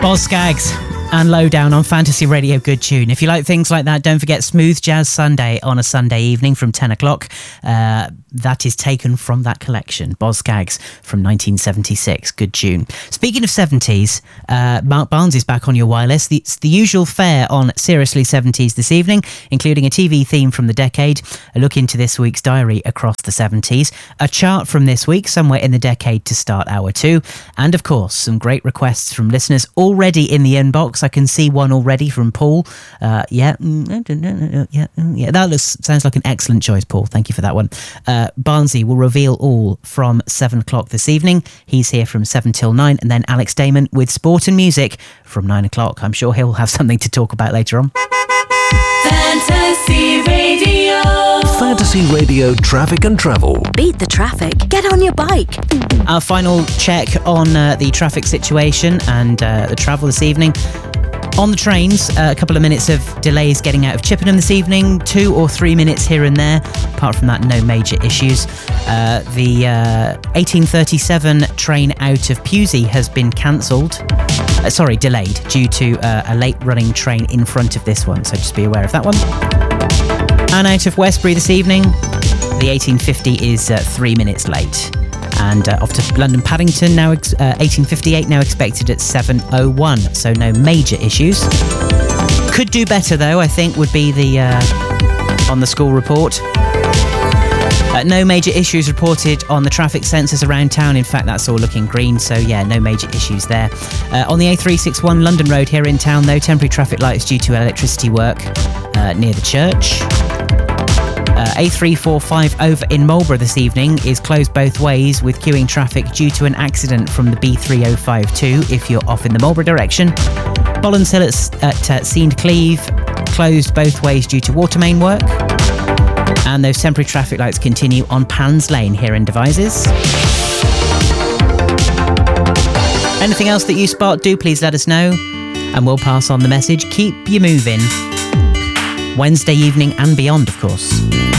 Boz Scaggs and Lowdown on Fantasy Radio Good Tune. If you like things like that, don't forget Smooth Jazz Sunday on a Sunday evening from 10 o'clock. That is taken from that collection, Boz Scaggs from 1976. Good tune. Speaking of 70s, Mark Barnes is back on your wireless. It's the usual fare on Seriously 70s this evening, including a TV theme from the decade, a look into this week's diary across the 70s, a chart from this week, somewhere in the decade to start hour 2, and of course, some great requests from listeners already in the inbox. I can see one already from Paul. That sounds like an excellent choice, Paul. Thank you for that one. Barnsley will reveal all from 7 o'clock this evening. He's here from 7 till 9, and then Alex Damon with sport and music from 9 o'clock. I'm sure he'll have something to talk about later on. Fantasy Radio. Fantasy Radio traffic and travel. Beat the traffic. Get on your bike. Our final check on the traffic situation and the travel this evening. On the trains, a couple of minutes of delays getting out of Chippenham this evening, 2 or 3 minutes here and there. Apart from that, no major issues. The 1837 train out of Pewsey has been cancelled. Delayed due to a late running train in front of this one, so just be aware of that one. And out of Westbury this evening, the 1850 is 3 minutes late. And off to London Paddington, now 1858, now expected at 7:01, so no major issues. Could do better though, I think, would be the on the school report. No major issues reported on the traffic sensors around town. In fact, that's all looking green, so yeah, no major issues there. On the A361 London Road here in town though, temporary traffic lights due to electricity work near the church. A345 over in Marlborough this evening is closed both ways with queuing traffic due to an accident from the B3052 if you're off in the Marlborough direction. Bollins Hill at Seand Cleeve closed both ways due to water main work. And those temporary traffic lights continue on Pans Lane here in Devizes. Anything else that you spot, do please let us know and we'll pass on the message. Keep you moving. Wednesday evening and beyond, of course.